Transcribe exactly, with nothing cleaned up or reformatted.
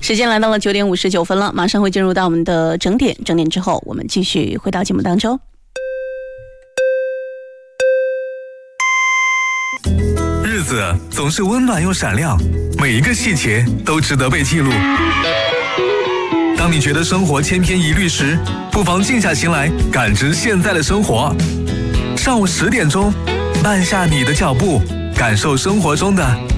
时间来到了九点五十九分了，马上会进入到我们的整点。整点之后，我们继续回到节目当中。 日子总是温暖又闪亮，每一个细节都值得被记录。当你觉得生活千篇一律时，不妨静下心来，感知现在的生活。上午十点钟，慢下你的脚步，感受生活中的